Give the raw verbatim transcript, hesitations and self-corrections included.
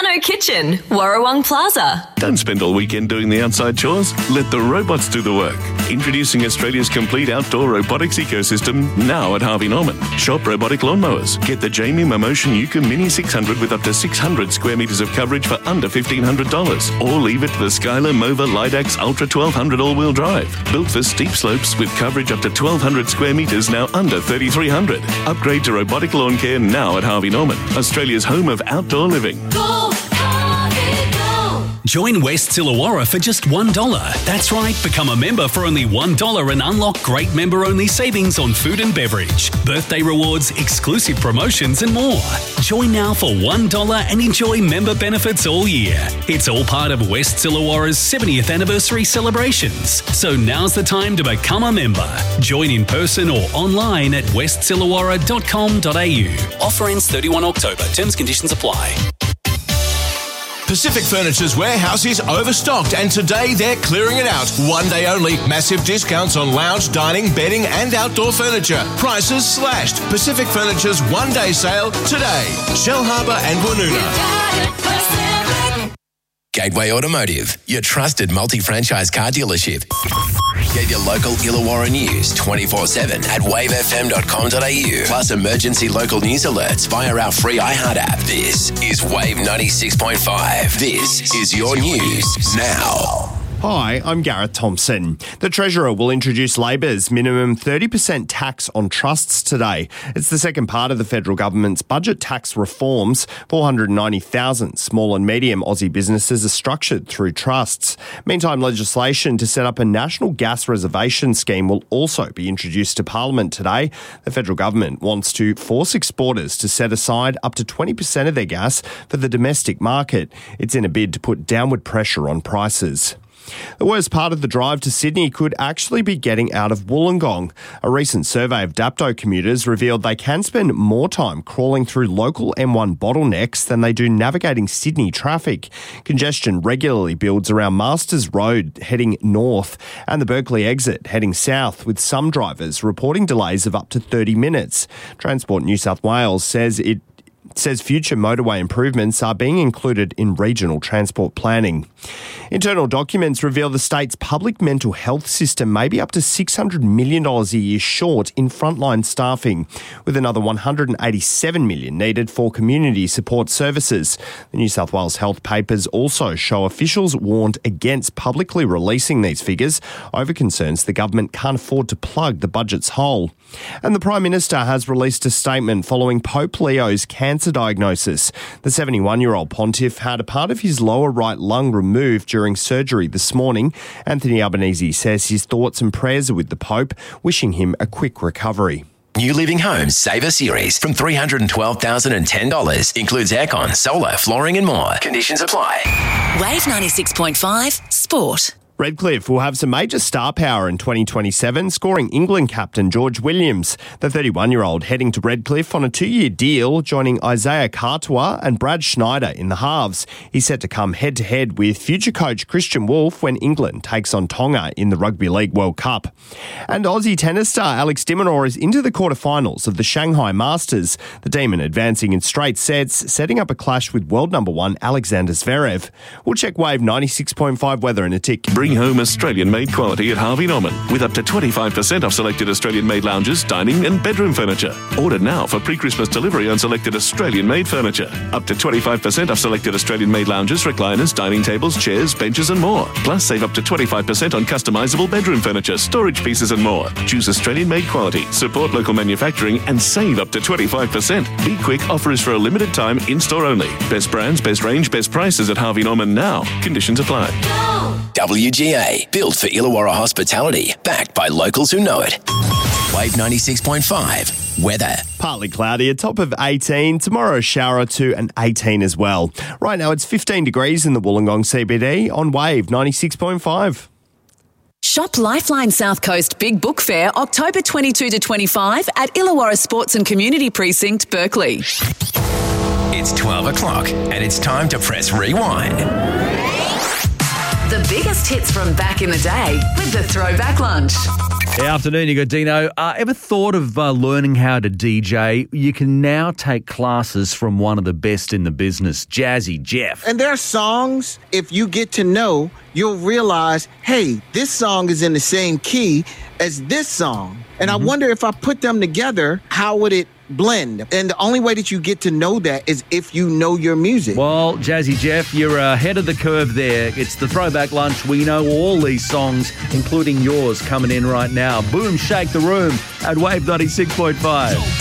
Dano Kitchen, Warrawong Plaza. Don't spend all weekend doing the outside chores. Let the robots do the work. Introducing Australia's complete outdoor robotics ecosystem now at Harvey Norman. Shop robotic lawnmowers. Get the Jamie Momotion Yuka Mini six hundred with up to six hundred square metres of coverage for under fifteen hundred dollars. Or leave it to the Skylar Mova Lidax Ultra twelve hundred all-wheel drive. Built for steep slopes with coverage up to twelve hundred square metres, now under thirty-three hundred. Upgrade to robotic lawn care now at Harvey Norman, Australia's home of outdoor living. Go, Harvey, go. Join West Illawarra for just one dollar. That's right, become a member for only one dollar and unlock great member-only savings on food and beverage, birthday rewards, exclusive promotions and more. Join now for one dollar and enjoy member benefits all year. It's all part of West Illawarra's seventieth anniversary celebrations. So now's the time to become a member. Join in person or online at west illawarra dot com dot a u. Offer ends thirty-first of October. Terms and conditions apply. Pacific Furniture's warehouse is overstocked and today they're clearing it out. One day only, massive discounts on lounge, dining, bedding and outdoor furniture. Prices slashed. Pacific Furniture's one day sale today. Shellharbour and Woonona. Gateway Automotive, your trusted multi-franchise car dealership. Get your local Illawarra news twenty-four seven at wave f m dot com dot a u. Plus emergency local news alerts via our free iHeart app. This is Wave ninety-six point five. This is your news now. Hi, I'm Gareth Thompson. The Treasurer will introduce Labor's minimum thirty percent tax on trusts today. It's the second part of the federal government's budget tax reforms. four hundred ninety thousand small and medium Aussie businesses are structured through trusts. Meantime, legislation to set up a national gas reservation scheme will also be introduced to Parliament today. The federal government wants to force exporters to set aside up to twenty percent of their gas for the domestic market. It's in a bid to put downward pressure on prices. The worst part of the drive to Sydney could actually be getting out of Wollongong. A recent survey of Dapto commuters revealed they can spend more time crawling through local M one bottlenecks than they do navigating Sydney traffic. Congestion regularly builds around Masters Road heading north and the Berkeley exit heading south, with some drivers reporting delays of up to thirty minutes. Transport New South Wales says it says future motorway improvements are being included in regional transport planning. Internal documents reveal the state's public mental health system may be up to six hundred million dollars a year short in frontline staffing, with another one hundred eighty-seven million dollars needed for community support services. The New South Wales Health Papers also show officials warned against publicly releasing these figures over concerns the government can't afford to plug the budget's hole. And the Prime Minister has released a statement following Pope Leo's cancer diagnosis. The seventy-one-year-old pontiff had a part of his lower right lung removed during surgery this morning. Anthony Albanese says his thoughts and prayers are with the Pope, wishing him a quick recovery. New Living Homes Saver Series from three hundred twelve thousand ten dollars. Includes aircon, solar, flooring and more. Conditions apply. Wave ninety-six point five Sport. Redcliffe will have some major star power in twenty twenty-seven, scoring England captain George Williams. The thirty-one-year-old heading to Redcliffe on a two-year deal, joining Isaiah Cartua and Brad Schneider in the halves. He's set to come head-to-head with future coach Christian Wolff when England takes on Tonga in the Rugby League World Cup. And Aussie tennis star Alex de Minaur is into the quarterfinals of the Shanghai Masters. The Demon advancing in straight sets, setting up a clash with world number one Alexander Zverev. We'll check Wave ninety-six point five weather in a tick. Bring home Australian-made quality at Harvey Norman with up to twenty-five percent off selected Australian-made lounges, dining and bedroom furniture. Order now for pre-Christmas delivery on selected Australian-made furniture. Up to twenty-five percent off selected Australian-made lounges, recliners, dining tables, chairs, benches and more. Plus save up to twenty-five percent on customisable bedroom furniture, storage pieces and more. Choose Australian-made quality, support local manufacturing and save up to twenty-five percent. Be quick, offer is for a limited time, in-store only. Best brands, best range, best prices at Harvey Norman now. Conditions apply. W G A, built for Illawarra hospitality, backed by locals who know it. Wave ninety-six point five, weather. Partly cloudy, a top of eighteen. Tomorrow, a shower or two and eighteen as well. Right now, it's fifteen degrees in the Wollongong C B D on Wave ninety-six point five. Shop Lifeline South Coast Big Book Fair October twenty-second to twenty-fifth at Illawarra Sports and Community Precinct, Berkeley. It's twelve o'clock and it's time to press rewind. The biggest hits from back in the day with the Throwback Lunch. Hey, afternoon, you got Dino. Uh, ever thought of uh, learning how to D J? You can now take classes from one of the best in the business, Jazzy Jeff. And there are songs, if you get to know, you'll realize, hey, this song is in the same key as this song. And mm-hmm. I wonder if I put them together, how would it blend? And the only way that you get to know that is if you know your music. Well, Jazzy Jeff, you're ahead of the curve there. It's the Throwback Lunch. We know all these songs, including yours, coming in right now. Boom, shake the room at Wave ninety-six point five.